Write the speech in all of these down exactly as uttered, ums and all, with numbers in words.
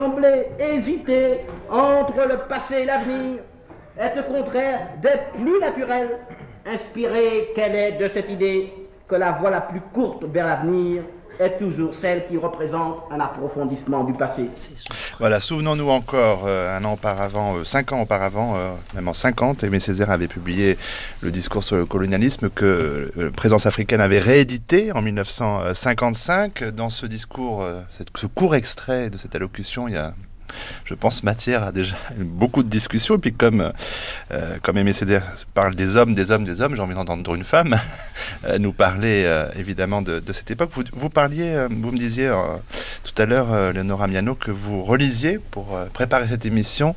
Sembler hésiter entre le passé et l'avenir est au contraire des plus naturels, inspirée qu'elle est de cette idée que la voie la plus courte vers l'avenir est toujours celle qui représente un approfondissement du passé. Voilà, souvenons-nous encore, euh, un an auparavant, euh, cinq ans auparavant, euh, même en cinquante, Aimé Césaire avait publié le discours sur le colonialisme que euh, Présence africaine avait réédité en mille neuf cent cinquante-cinq. Dans ce discours, euh, cette, ce court extrait de cette allocution, il y a, je pense, matière à déjà beaucoup de discussions. Et puis comme, euh, comme Aimé Césaire parle des hommes, des hommes, des hommes, j'ai envie d'entendre une femme euh, nous parler euh, évidemment de, de cette époque. Vous, vous parliez, euh, vous me disiez euh, tout à l'heure, euh, Léonora Miano, que vous relisiez pour euh, préparer cette émission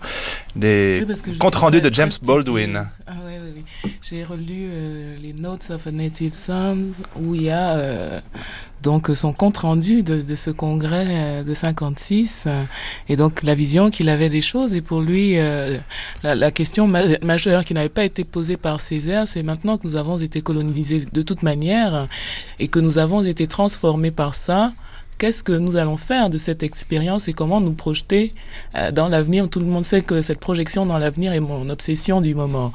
les oui, comptes rendus de James Baldwin. Ah, oui, oui, oui. J'ai relu euh, les Notes of a Native Son où il y a euh, donc son compte rendu de, de ce congrès euh, de cinquante-six euh, et donc la vision qu'il avait des choses. Et pour lui, euh, la, la question ma- majeure qui n'avait pas été posée par Césaire, c'est maintenant que nous avons été colonisés de toute manière et que nous avons été transformés par ça. Qu'est-ce que nous allons faire de cette expérience et comment nous projeter euh, dans l'avenir? Tout le monde sait que cette projection dans l'avenir est mon obsession du moment.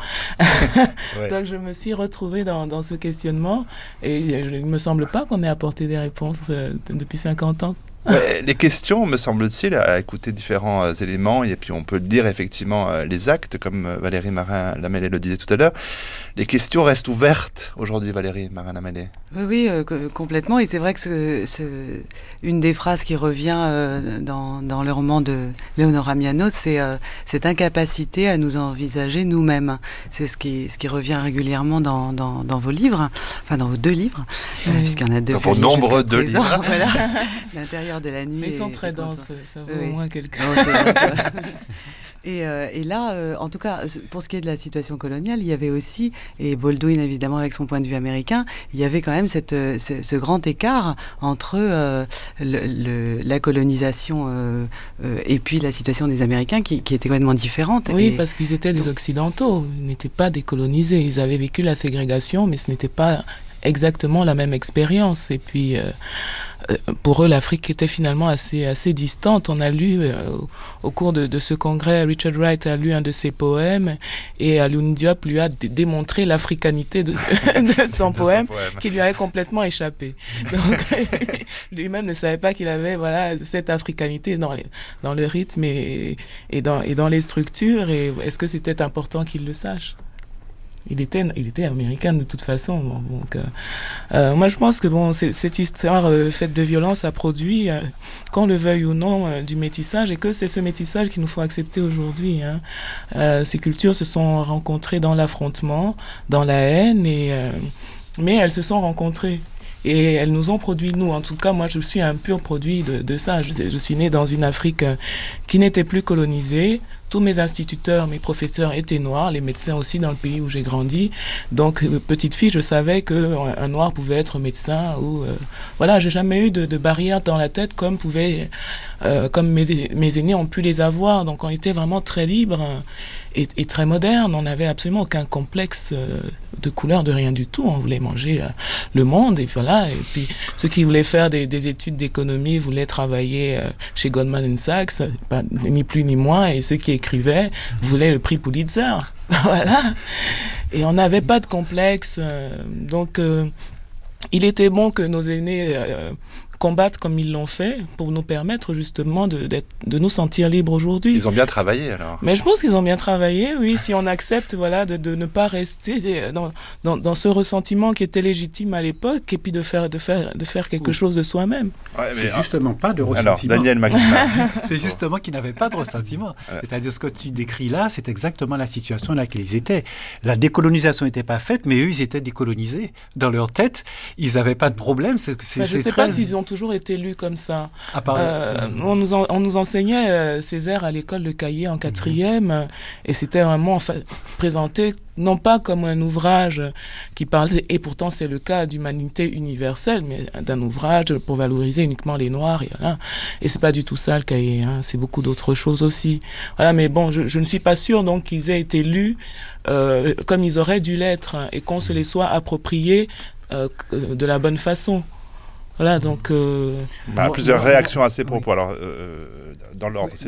Ouais. Donc je me suis retrouvée dans, dans ce questionnement et il ne me semble pas qu'on ait apporté des réponses euh, depuis cinquante ans. Ouais, les questions, me semble-t-il, à écouter différents euh, éléments, et puis on peut dire effectivement euh, les actes, comme euh, Valérie Marin-Lamellé le disait tout à l'heure. Les questions restent ouvertes aujourd'hui, Valérie Marin-Lamellé. Oui, oui, euh, complètement. Et c'est vrai que ce, ce, une des phrases qui revient euh, dans, dans le roman de Léonora Miano, c'est euh, cette incapacité à nous envisager nous-mêmes. C'est ce qui, ce qui revient régulièrement dans, dans, dans vos livres, enfin dans vos deux livres, euh, puisqu'il y en a deux. Dans vos nombreux deux livres. Voilà. L'intérieur de la nuit. Mais ils sont très denses, ça vaut oui. au moins quelqu'un. Et, euh, et là, euh, en tout cas, pour ce qui est de la situation coloniale, il y avait aussi, et Baldwin évidemment avec son point de vue américain, il y avait quand même cette, ce, ce grand écart entre euh, le, le, la colonisation euh, euh, et puis la situation des Américains qui, qui était complètement différente. Oui, et parce qu'ils étaient des Occidentaux, ils n'étaient pas décolonisés, ils avaient vécu la ségrégation, mais ce n'était pas exactement la même expérience. Et puis, euh, pour eux, l'Afrique était finalement assez, assez distante. On a lu, euh, au cours de, de ce congrès, Richard Wright a lu un de ses poèmes et Alioune Diop lui a d- démontré l'africanité de, de son poème, poème qui lui avait complètement échappé. Donc, lui-même ne savait pas qu'il avait voilà, cette africanité dans, les, dans le rythme et, et, dans, et dans les structures. Et est-ce que c'était important qu'il le sache ? Il était, il était américain de toute façon. Donc, euh, euh, moi, je pense que bon, c'est, cette histoire euh, faite de violence a produit, euh, qu'on le veuille ou non, euh, du métissage, et que c'est ce métissage qu'il nous faut accepter aujourd'hui. Hein. Euh, ces cultures se sont rencontrées dans l'affrontement, dans la haine, et, euh, mais elles se sont rencontrées. Et elles nous ont produit, nous, en tout cas, moi je suis un pur produit de, de ça. Je, je suis né dans une Afrique euh, qui n'était plus colonisée. Tous mes instituteurs, mes professeurs étaient noirs, les médecins aussi dans le pays où j'ai grandi. Donc, euh, petite fille, je savais qu'un un noir pouvait être médecin. Ou euh, voilà, j'ai jamais eu de, de barrière dans la tête comme, pouvait, euh, comme mes, mes aînés ont pu les avoir. Donc, on était vraiment très libres et, et très modernes. On n'avait absolument aucun complexe euh, de couleur, de rien du tout. On voulait manger euh, le monde et voilà. Et puis, ceux qui voulaient faire des, des études d'économie voulaient travailler euh, chez Goldman Sachs, pas, ni plus ni moins. Et ceux qui écrivaient voulaient le prix Pulitzer. Voilà. Et on n'avait pas de complexe. Euh, donc, euh, il était bon que nos aînés euh, combattent comme ils l'ont fait pour nous permettre justement de, d'être, de nous sentir libres aujourd'hui. Ils ont bien travaillé alors. Mais je pense qu'ils ont bien travaillé, oui, si on accepte voilà, de, de ne pas rester dans, dans, dans ce ressentiment qui était légitime à l'époque et puis de faire, de faire, de faire quelque oui. chose de soi-même. Ouais, mais c'est justement pas de ressentiment. Alors, Daniel Maxima. C'est justement qu'ils n'avaient pas de ressentiment. Ouais. C'est-à-dire ce que tu décris là, c'est exactement la situation dans laquelle ils étaient. La décolonisation n'était pas faite, mais eux, ils étaient décolonisés. Dans leur tête, ils n'avaient pas de problème. C'est, c'est, enfin, je ne sais très... pas s'ils ont toujours été lus comme ça. À part... euh, on, nous en, on nous enseignait euh, Césaire à l'école de Cahiers en quatrième, mmh. et c'était vraiment fa- présenté non pas comme un ouvrage qui parlait, et pourtant c'est le cas d'humanité universelle, mais d'un ouvrage pour valoriser uniquement les Noirs. Et, voilà. Et c'est pas du tout ça le Cahier, hein, c'est beaucoup d'autres choses aussi. Voilà, mais bon, je, je ne suis pas sûre donc qu'ils aient été lus euh, comme ils auraient dû l'être, hein, et qu'on se les soit appropriés euh, de la bonne façon. Voilà, donc... Euh... Bah, plusieurs réactions à ces propos. Alors, euh, dans l'ordre,